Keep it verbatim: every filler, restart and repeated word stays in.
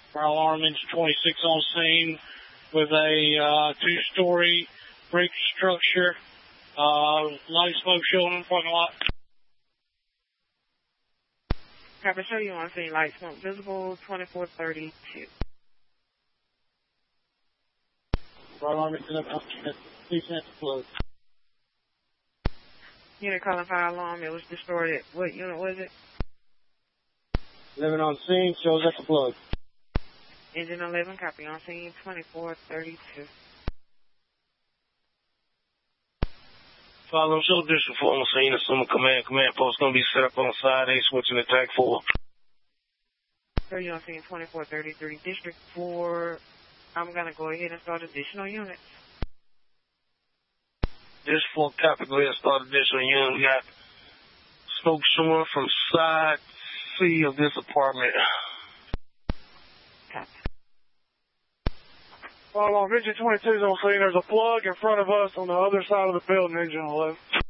Fire alarm engine twenty-six on scene with a uh, two-story brick structure. Uh, light smoke showing in the parking lot. Copy, show you on scene. Light smoke visible. twenty-four thirty-two. Fire alarm engine up. Please at the plug. Unit calling fire alarm. It was destroyed at what unit was it? eleven on scene. Shows at the plug. Engine eleven, copy on scene, twenty-four thirty-two. Follow show district four on scene. Assuming command. Command post going to be set up on side A, switching to track four. So you on scene twenty-four thirty-three. District four, I'm going to go ahead and start additional units. District four, copy. Go ahead and start additional unit. We got smoke showing from side C of this apartment. Copy. Fire alarm engine twenty-two is on scene. There's a plug in front of us on the other side of the building, engine eleven.